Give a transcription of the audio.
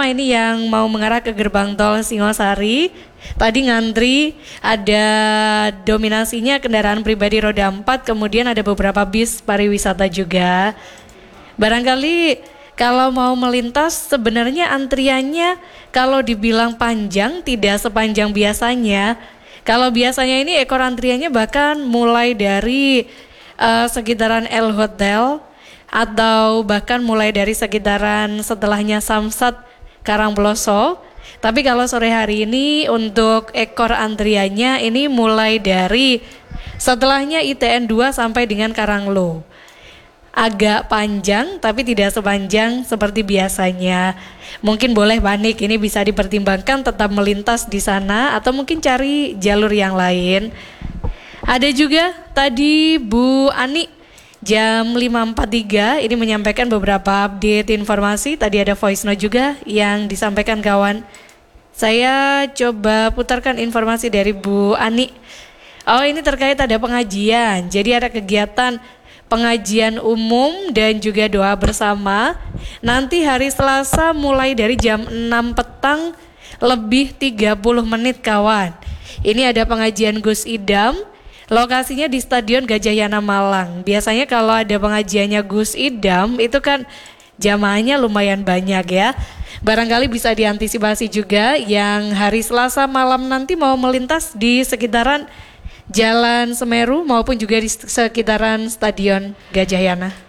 terutama ini yang mau mengarah ke gerbang tol Singosari. Tadi ngantri, ada dominasinya kendaraan pribadi roda 4, kemudian ada beberapa bis pariwisata juga. Barangkali kalau mau melintas sebenarnya antriannya kalau dibilang panjang tidak sepanjang biasanya. Kalau biasanya ini ekor antriannya bahkan mulai dari sekitaran El Hotel atau bahkan mulai dari sekitaran setelahnya Samsat Karangploso. Tapi kalau sore hari ini untuk ekor antriannya ini mulai dari setelahnya ITN 2 sampai dengan Karanglo. Agak panjang tapi tidak sepanjang seperti biasanya. Mungkin boleh panik, ini bisa dipertimbangkan tetap melintas di sana atau mungkin cari jalur yang lain. Ada juga tadi Bu Ani jam 5.43 ini menyampaikan beberapa update informasi. Tadi ada voice note juga yang disampaikan kawan. Saya coba putarkan informasi dari Bu Ani. Oh, ini terkait ada pengajian. Jadi ada kegiatan pengajian umum dan juga doa bersama. Nanti hari Selasa mulai dari jam 6 petang lebih 30 menit kawan. Ini ada pengajian Gus Idam. Lokasinya di Stadion Gajah Yana Malang. Biasanya kalau ada pengajiannya Gus Idam itu kan jamaahnya lumayan banyak ya. Barangkali bisa diantisipasi juga yang hari Selasa malam nanti mau melintas di sekitaran Jalan Semeru maupun juga di sekitaran Stadion Gajah Yana.